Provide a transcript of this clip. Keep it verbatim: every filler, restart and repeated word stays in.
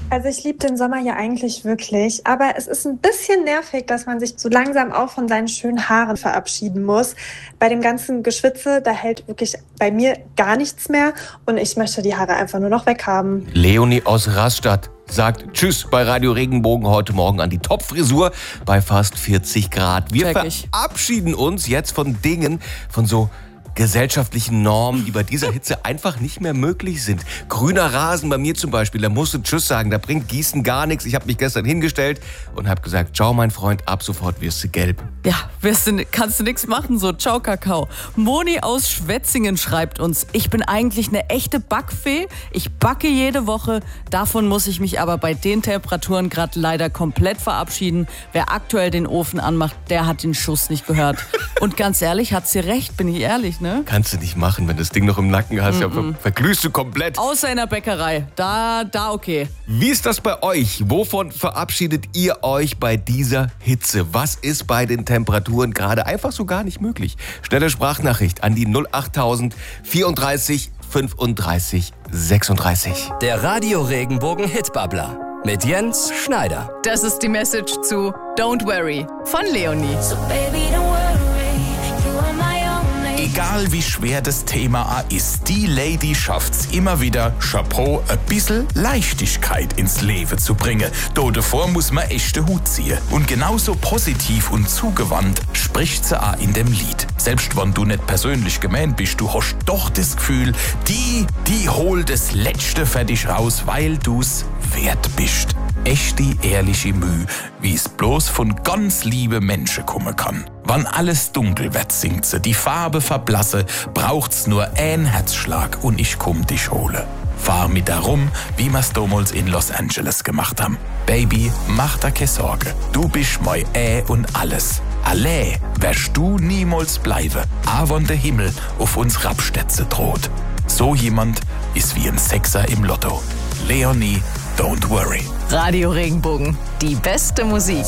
Also ich liebe den Sommer ja eigentlich wirklich, aber es ist ein bisschen nervig, dass man sich so langsam auch von seinen schönen Haaren verabschieden muss. Bei dem ganzen Geschwitze, da hält wirklich bei mir gar nichts mehr und ich möchte die Haare einfach nur noch weghaben. Leonie aus Rastatt sagt Tschüss bei Radio Regenbogen heute Morgen an die Topfrisur bei fast vierzig Grad. Wir verabschieden uns jetzt von Dingen, von so gesellschaftlichen Normen, die bei dieser Hitze einfach nicht mehr möglich sind. Grüner Rasen bei mir zum Beispiel, da musst du Tschüss sagen, da bringt Gießen gar nichts. Ich habe mich gestern hingestellt und habe gesagt, ciao mein Freund, ab sofort wirst du gelb. Ja, wirst du, kannst du nichts machen, so ciao Kakao. Moni aus Schwetzingen schreibt uns, ich bin eigentlich eine echte Backfee, ich backe jede Woche, davon muss ich mich aber bei den Temperaturen gerade leider komplett verabschieden. Wer aktuell den Ofen anmacht, der hat den Schuss nicht gehört. Und ganz ehrlich, hat sie recht, bin ich ehrlich, ne? Kannst du nicht machen, wenn du das Ding noch im Nacken hast, mm-mm. ja, verglühst du komplett. Außer in der Bäckerei, da, da okay. Wie ist das bei euch? Wovon verabschiedet ihr euch bei dieser Hitze? Was ist bei den Temperaturen gerade einfach so gar nicht möglich? Schnelle Sprachnachricht an die null acht tausend vierunddreißig fünfunddreißig sechsunddreißig. Der Radio Regenbogen Hitbabbler mit Jens Schneider. Das ist die Message zu Don't Worry von Leonie. So baby, don't worry, you are my only. Egal wie schwer das Thema ist, die Lady schafft's immer wieder, Chapeau, ein bisschen Leichtigkeit ins Leben zu bringen. Da davor muss man echte Hut ziehen. Und genauso positiv und zugewandt spricht sie auch in dem Lied. Selbst wenn du nicht persönlich gemeint bist, du hast doch das Gefühl, die, die holt das Letzte für dich raus, weil du's wert bist. Echte, ehrliche Mühe, wie es bloß von ganz liebe Menschen kommen kann. Wann alles dunkel wird, singt sie, die Farbe verblasse, braucht's nur ein Herzschlag und ich komm dich hole. Fahr mit darum, wie wir's damals in Los Angeles gemacht haben. Baby, mach da keine Sorge, du bist mein Äh und alles. Alle wirst du niemals bleiben, auch wenn der Himmel auf uns Rabstätze droht. So jemand ist wie ein Sechser im Lotto. Leonie, don't worry. Radio Regenbogen, die beste Musik.